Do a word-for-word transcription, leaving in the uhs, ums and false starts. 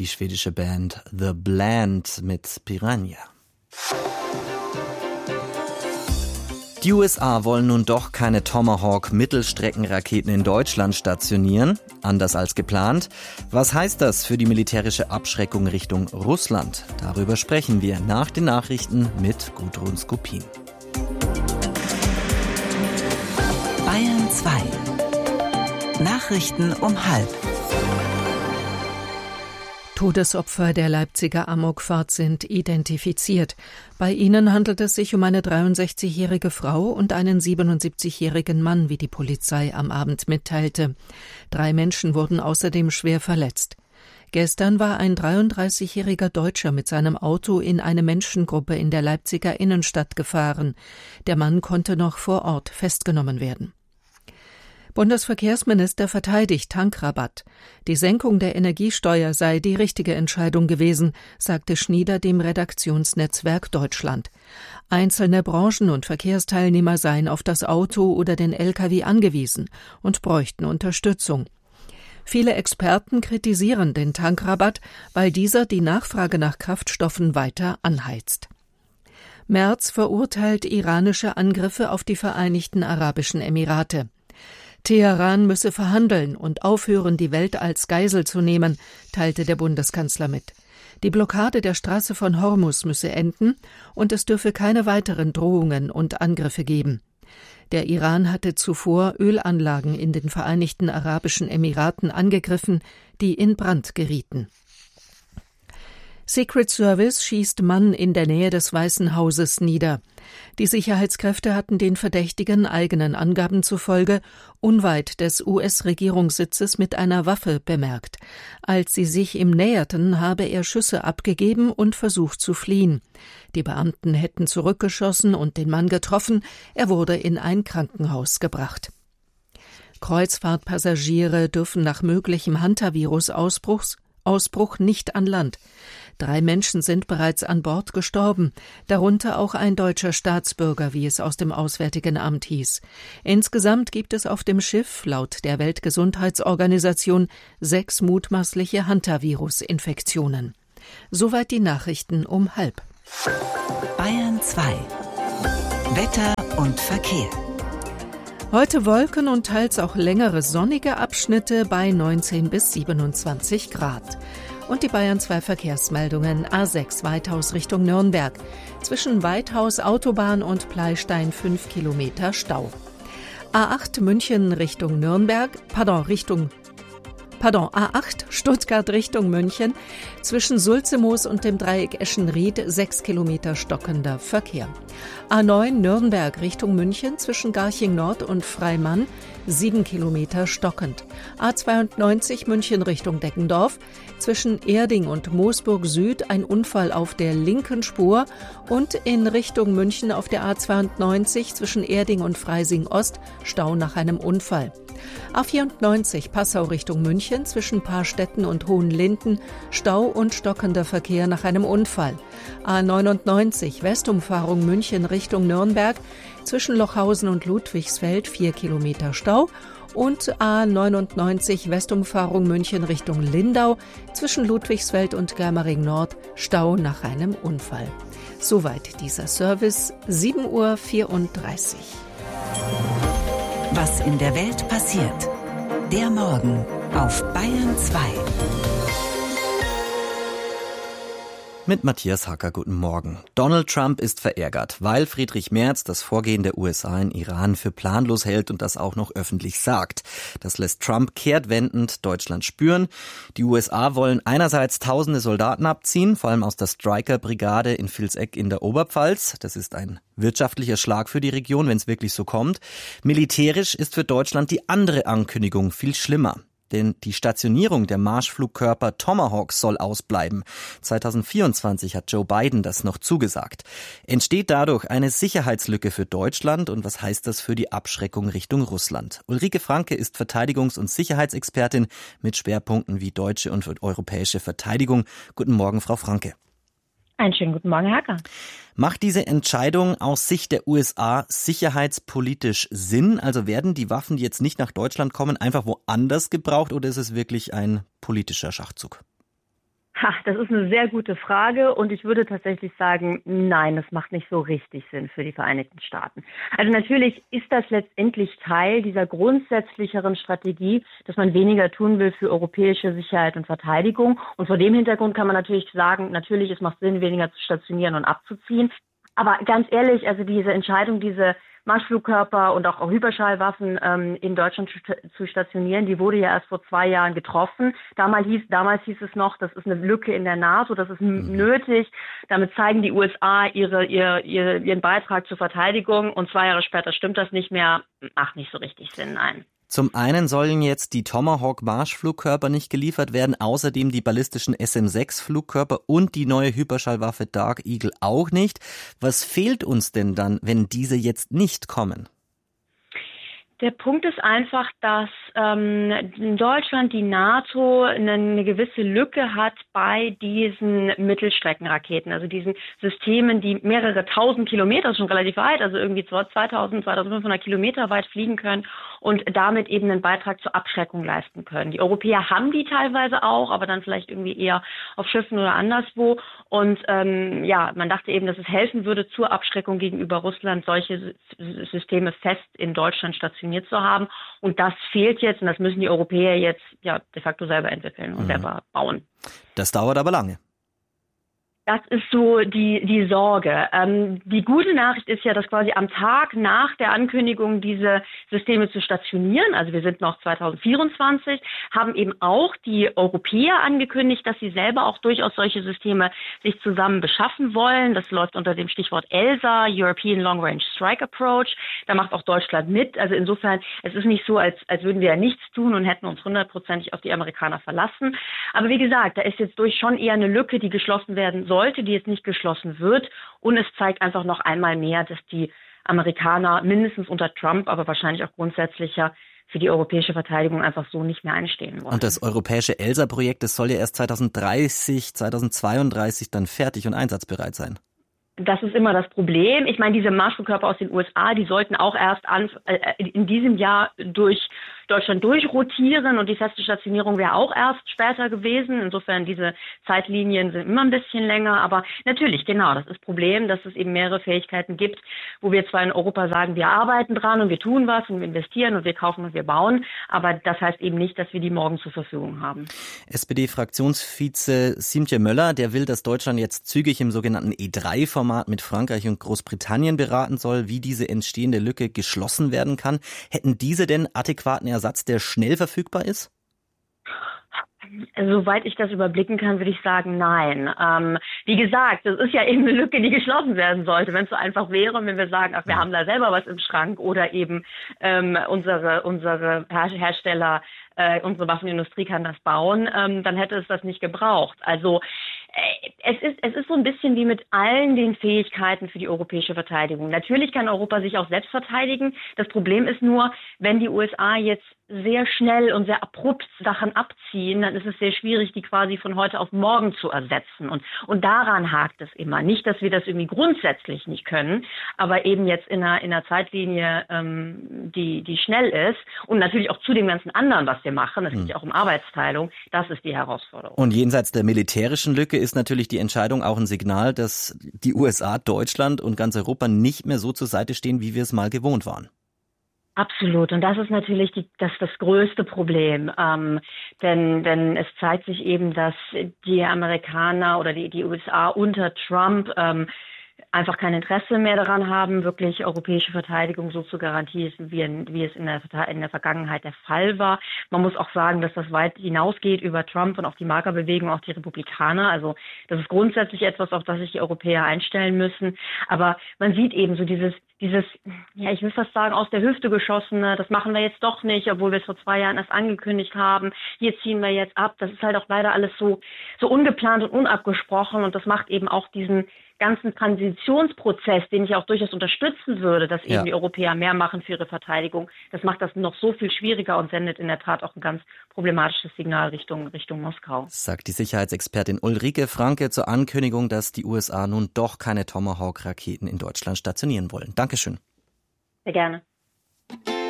die schwedische Band The Bland mit Piranha. Die U S A wollen nun doch keine Tomahawk-Mittelstreckenraketen in Deutschland stationieren, anders als geplant. Was heißt das für die militärische Abschreckung Richtung Russland? Darüber sprechen wir nach den Nachrichten mit Gudrun Skopin. Bayern zwei. Nachrichten um halb. Todesopfer der Leipziger Amokfahrt sind identifiziert. Bei ihnen handelt es sich um eine dreiundsechzigjährige Frau und einen siebenundsiebzigjährigen Mann, wie die Polizei am Abend mitteilte. Drei Menschen wurden außerdem schwer verletzt. Gestern war ein dreiunddreißigjähriger Deutscher mit seinem Auto in eine Menschengruppe in der Leipziger Innenstadt gefahren. Der Mann konnte noch vor Ort festgenommen werden. Bundesverkehrsminister verteidigt Tankrabatt. Die Senkung der Energiesteuer sei die richtige Entscheidung gewesen, sagte Schnieder dem Redaktionsnetzwerk Deutschland. Einzelne Branchen und Verkehrsteilnehmer seien auf das Auto oder den L K W angewiesen und bräuchten Unterstützung. Viele Experten kritisieren den Tankrabatt, weil dieser die Nachfrage nach Kraftstoffen weiter anheizt. Merz verurteilt iranische Angriffe auf die Vereinigten Arabischen Emirate. Teheran müsse verhandeln und aufhören, die Welt als Geisel zu nehmen, teilte der Bundeskanzler mit. Die Blockade der Straße von Hormuz müsse enden und es dürfe keine weiteren Drohungen und Angriffe geben. Der Iran hatte zuvor Ölanlagen in den Vereinigten Arabischen Emiraten angegriffen, die in Brand gerieten. Secret Service schießt Mann in der Nähe des Weißen Hauses nieder. Die Sicherheitskräfte hatten den Verdächtigen eigenen Angaben zufolge unweit des U S-Regierungssitzes mit einer Waffe bemerkt. Als sie sich ihm näherten, habe er Schüsse abgegeben und versucht zu fliehen. Die Beamten hätten zurückgeschossen und den Mann getroffen. Er wurde in ein Krankenhaus gebracht. Kreuzfahrtpassagiere dürfen nach möglichem Hantavirus-Ausbruch Ausbruch nicht an Land. Drei Menschen sind bereits an Bord gestorben, darunter auch ein deutscher Staatsbürger, wie es aus dem Auswärtigen Amt hieß. Insgesamt gibt es auf dem Schiff laut der Weltgesundheitsorganisation sechs mutmaßliche Hantavirus-Infektionen. Soweit die Nachrichten um halb. Bayern zwei. Wetter und Verkehr. Heute Wolken und teils auch längere sonnige Abschnitte bei neunzehn bis siebenundzwanzig Grad. Und die Bayern zwei Verkehrsmeldungen. A sechs Weithaus Richtung Nürnberg. Zwischen Weithaus Autobahn und Pleistein fünf Kilometer Stau. A acht München Richtung Nürnberg, pardon, Richtung Pardon, A acht Stuttgart Richtung München, zwischen Sulzemoos und dem Dreieck Eschenried sechs Kilometer stockender Verkehr. A neun Nürnberg Richtung München, zwischen Garching Nord und Freimann sieben Kilometer stockend. A zweiundneunzig München Richtung Deckendorf, zwischen Erding und Moosburg Süd ein Unfall auf der linken Spur und in Richtung München auf der A zweiundneunzig zwischen Erding und Freising Ost Stau nach einem Unfall. A vierundneunzig Passau Richtung München zwischen Paarstetten und Hohenlinden Stau und stockender Verkehr nach einem Unfall. A neunundneunzig Westumfahrung München Richtung Nürnberg zwischen Lochhausen und Ludwigsfeld vier Kilometer Stau und A neunundneunzig Westumfahrung München Richtung Lindau zwischen Ludwigsfeld und Germering Nord Stau nach einem Unfall. Soweit dieser Service, sieben Uhr vierunddreißig. Was in der Welt passiert. Der Morgen auf Bayern zwei. Mit Matthias Hacker, guten Morgen. Donald Trump ist verärgert, weil Friedrich Merz das Vorgehen der U S A in Iran für planlos hält und das auch noch öffentlich sagt. Das lässt Trump kehrtwendend Deutschland spüren. Die U S A wollen einerseits tausende Soldaten abziehen, vor allem aus der Stryker-Brigade in Vilseck in der Oberpfalz. Das ist ein wirtschaftlicher Schlag für die Region, wenn es wirklich so kommt. Militärisch ist für Deutschland die andere Ankündigung viel schlimmer. Denn die Stationierung der Marschflugkörper Tomahawk soll ausbleiben. zweitausendvierundzwanzig hat Joe Biden das noch zugesagt. Entsteht dadurch eine Sicherheitslücke für Deutschland und was heißt das für die Abschreckung Richtung Russland? Ulrike Franke ist Verteidigungs- und Sicherheitsexpertin mit Schwerpunkten wie deutsche und europäische Verteidigung. Guten Morgen, Frau Franke. Einen schönen guten Morgen, Herr Hacker. Macht diese Entscheidung aus Sicht der U S A sicherheitspolitisch Sinn? Also werden die Waffen, die jetzt nicht nach Deutschland kommen, einfach woanders gebraucht oder ist es wirklich ein politischer Schachzug? Ha, das ist eine sehr gute Frage und ich würde tatsächlich sagen, nein, das macht nicht so richtig Sinn für die Vereinigten Staaten. Also natürlich ist das letztendlich Teil dieser grundsätzlicheren Strategie, dass man weniger tun will für europäische Sicherheit und Verteidigung. Und vor dem Hintergrund kann man natürlich sagen, natürlich, es macht Sinn, weniger zu stationieren und abzuziehen. Aber ganz ehrlich, also diese Entscheidung, diese Marschflugkörper und auch Hyperschallwaffen ähm, in Deutschland zu stationieren, die wurde ja erst vor zwei Jahren getroffen. Damals hieß, damals hieß es noch, das ist eine Lücke in der NATO, das ist mhm. nötig. Damit zeigen die U S A ihre, ihr, ihr, ihren Beitrag zur Verteidigung und zwei Jahre später stimmt das nicht mehr. Macht nicht so richtig Sinn, nein. Zum einen sollen jetzt die Tomahawk-Marschflugkörper nicht geliefert werden, außerdem die ballistischen S M sechs Flugkörper und die neue Hyperschallwaffe Dark Eagle auch nicht. Was fehlt uns denn dann, wenn diese jetzt nicht kommen? Der Punkt ist einfach, dass ähm, in Deutschland die NATO eine, eine gewisse Lücke hat bei diesen Mittelstreckenraketen, also diesen Systemen, die mehrere tausend Kilometer, schon relativ weit, also irgendwie zweitausend, zweitausendfünfhundert Kilometer weit fliegen können und damit eben einen Beitrag zur Abschreckung leisten können. Die Europäer haben die teilweise auch, aber dann vielleicht irgendwie eher auf Schiffen oder anderswo. Und ähm, ja, man dachte eben, dass es helfen würde zur Abschreckung gegenüber Russland, solche Systeme fest in Deutschland stationieren zu haben. Und das fehlt jetzt und das müssen die Europäer jetzt ja de facto selber entwickeln und mhm. selber bauen. Das dauert aber lange. Das ist so die, die Sorge. Ähm, die gute Nachricht ist ja, dass quasi am Tag nach der Ankündigung, diese Systeme zu stationieren, also wir sind noch zweitausendvierundzwanzig, haben eben auch die Europäer angekündigt, dass sie selber auch durchaus solche Systeme sich zusammen beschaffen wollen. Das läuft unter dem Stichwort ELSA, European Long Range Strike Approach. Da macht auch Deutschland mit. Also insofern, es ist nicht so, als, als würden wir ja nichts tun und hätten uns hundertprozentig auf die Amerikaner verlassen. Aber wie gesagt, da ist jetzt durch schon eher eine Lücke, die geschlossen werden soll. Sollte, die jetzt nicht geschlossen wird. Und es zeigt einfach noch einmal mehr, dass die Amerikaner mindestens unter Trump, aber wahrscheinlich auch grundsätzlicher für die europäische Verteidigung einfach so nicht mehr einstehen wollen. Und das europäische ELSA-Projekt, das soll ja erst zweitausenddreißig, zweitausendzweiunddreißig dann fertig und einsatzbereit sein. Das ist immer das Problem. Ich meine, diese Marschflugkörper aus den U S A, die sollten auch erst an, äh, in diesem Jahr durch Deutschland durchrotieren und die feste Stationierung wäre auch erst später gewesen. Insofern, diese Zeitlinien sind immer ein bisschen länger. Aber natürlich, genau, das ist das Problem, dass es eben mehrere Fähigkeiten gibt, wo wir zwar in Europa sagen, wir arbeiten dran und wir tun was und wir investieren und wir kaufen und wir bauen. Aber das heißt eben nicht, dass wir die morgen zur Verfügung haben. S P D-Fraktionsvize Siemtje Möller, der will, dass Deutschland jetzt zügig im sogenannten E drei Format mit Frankreich und Großbritannien beraten soll, wie diese entstehende Lücke geschlossen werden kann. Hätten diese denn adäquaten Ersatz, der schnell verfügbar ist? Soweit ich das überblicken kann, würde ich sagen, nein. Ähm, wie gesagt, das ist ja eben eine Lücke, die geschlossen werden sollte. Wenn es so einfach wäre, wenn wir sagen, ach, wir haben da selber was im Schrank oder eben ähm, unsere, unsere Her- Hersteller, äh, unsere Waffenindustrie kann das bauen, ähm, dann hätte es das nicht gebraucht. Also Es ist, es ist so ein bisschen wie mit allen den Fähigkeiten für die europäische Verteidigung. Natürlich kann Europa sich auch selbst verteidigen. Das Problem ist nur, wenn die U S A jetzt sehr schnell und sehr abrupt Sachen abziehen, dann ist es sehr schwierig, die quasi von heute auf morgen zu ersetzen. Und, und daran hakt es immer. Nicht, dass wir das irgendwie grundsätzlich nicht können, aber eben jetzt in einer, in einer Zeitlinie, ähm, die, die schnell ist und natürlich auch zu dem ganzen anderen, was wir machen. Es geht ja auch um Arbeitsteilung. Das ist die Herausforderung. Und jenseits der militärischen Lücke ist natürlich die Entscheidung auch ein Signal, dass die U S A, Deutschland und ganz Europa nicht mehr so zur Seite stehen, wie wir es mal gewohnt waren. Absolut. Und das ist natürlich die, das, das größte Problem. Ähm, denn, denn es zeigt sich eben, dass die Amerikaner oder die, die U S A unter Trump ähm, einfach kein Interesse mehr daran haben, wirklich europäische Verteidigung so zu garantieren, wie, wie es in der, in der Vergangenheit der Fall war. Man muss auch sagen, dass das weit hinausgeht über Trump und auch die Markerbewegung, auch die Republikaner. Also das ist grundsätzlich etwas, auf das sich die Europäer einstellen müssen. Aber man sieht eben so dieses, dieses, ja, ich will fast sagen, aus der Hüfte geschossene, das machen wir jetzt doch nicht, obwohl wir es vor zwei Jahren erst angekündigt haben. Hier ziehen wir jetzt ab. Das ist halt auch leider alles so, so ungeplant und unabgesprochen und das macht eben auch diesen ganzen Transitionsprozess, den ich auch durchaus unterstützen würde, dass eben ja. die Europäer mehr machen für ihre Verteidigung. Das macht das noch so viel schwieriger und sendet in der Tat auch ein ganz problematisches Signal Richtung, Richtung Moskau. Sagt die Sicherheitsexpertin Ulrike Franke zur Ankündigung, dass die U S A nun doch keine Tomahawk-Raketen in Deutschland stationieren wollen. Dankeschön. Sehr gerne.